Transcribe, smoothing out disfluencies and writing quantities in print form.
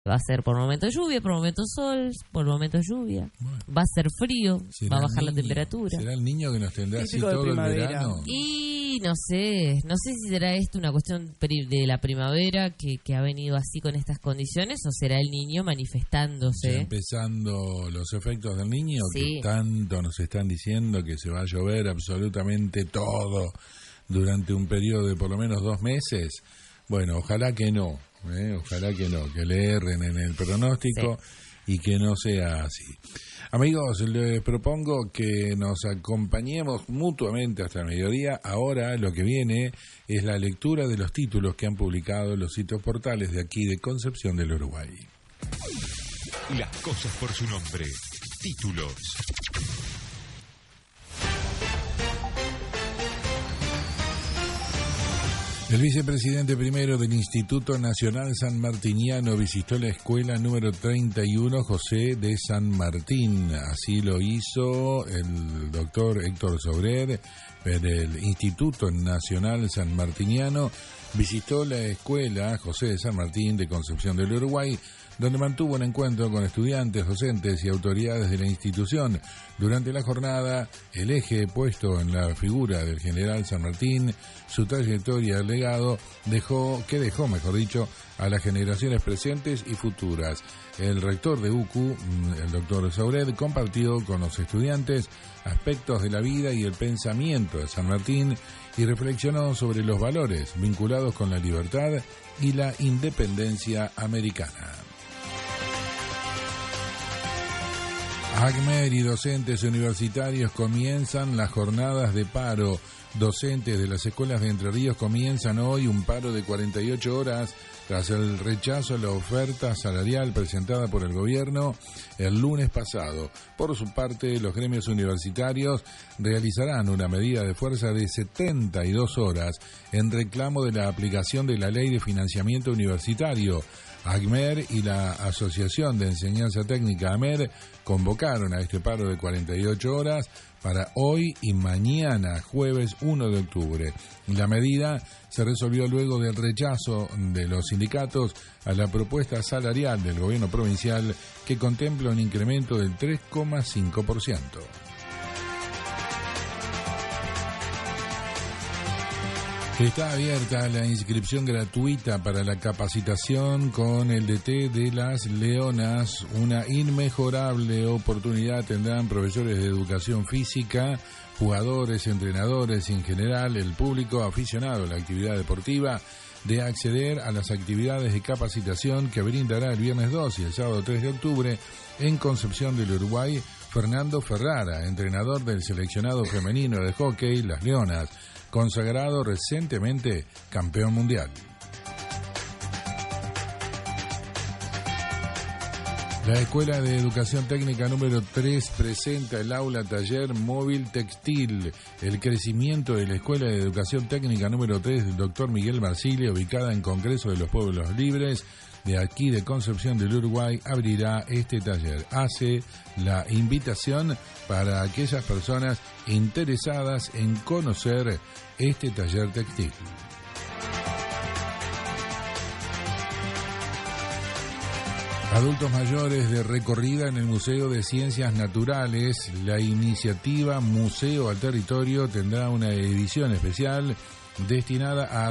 Va a ser por momentos lluvia, por momentos sol, por momentos lluvia. Bueno. Va a ser frío, va a bajar la temperatura. ¿Será el niño que nos tendrá así Típico de todo el primavera. verano? Y no sé si será esto una cuestión de la primavera que ha venido así con estas condiciones o será el niño manifestándose. Ya empezando los efectos del niño, Sí. que tanto nos están diciendo que se va a llover absolutamente todo durante un periodo de por lo menos 2 meses. Bueno, ojalá que no, que le erren en el pronóstico y que no sea así. Amigos, les propongo que nos acompañemos mutuamente hasta el mediodía. Ahora lo que viene es la lectura de los títulos que han publicado los sitios portales de aquí de Concepción del Uruguay. Las cosas por su nombre. Títulos. El vicepresidente primero del Instituto Nacional Sanmartiniano visitó la escuela número 31 José de San Martín. Así lo hizo el doctor Héctor Sobrer del Instituto Nacional Sanmartiniano. Visitó la escuela José de San Martín de Concepción del Uruguay, donde mantuvo un encuentro con estudiantes, docentes y autoridades de la institución. Durante la jornada, el eje puesto en la figura del general San Martín, su trayectoria y legado, dejó a las generaciones presentes y futuras. El rector de UCU, el doctor Sauret, compartió con los estudiantes aspectos de la vida y el pensamiento de San Martín y reflexionó sobre los valores vinculados con la libertad y la independencia americana. ACMER y docentes universitarios comienzan las jornadas de paro. Docentes de las escuelas de Entre Ríos comienzan hoy un paro de 48 horas tras el rechazo a la oferta salarial presentada por el gobierno el lunes pasado. Por su parte, los gremios universitarios realizarán una medida de fuerza de 72 horas en reclamo de la aplicación de la Ley de Financiamiento Universitario. ACMER y la Asociación de Enseñanza Técnica AMER convocaron a este paro de 48 horas para hoy y mañana, jueves 1 de octubre. La medida se resolvió luego del rechazo de los sindicatos a la propuesta salarial del gobierno provincial que contempla un incremento del 3,5%. Está abierta la inscripción gratuita para la capacitación con el DT de las Leonas. Una inmejorable oportunidad tendrán profesores de educación física, jugadores, entrenadores y en general el público aficionado a la actividad deportiva de acceder a las actividades de capacitación que brindará el viernes 2 y el sábado 3 de octubre en Concepción del Uruguay Fernando Ferrara, entrenador del seleccionado femenino de hockey Las Leonas, consagrado recientemente campeón mundial. La Escuela de Educación Técnica número 3 presenta el aula taller móvil textil. El crecimiento de la Escuela de Educación Técnica número 3 del doctor Miguel Marsilia, ubicada en Congreso de los Pueblos Libres, de aquí de Concepción del Uruguay, abrirá este taller. Hace la invitación para aquellas personas interesadas en conocer este taller textil. Adultos mayores de recorrida en el Museo de Ciencias Naturales. La iniciativa Museo al Territorio tendrá una edición especial destinada a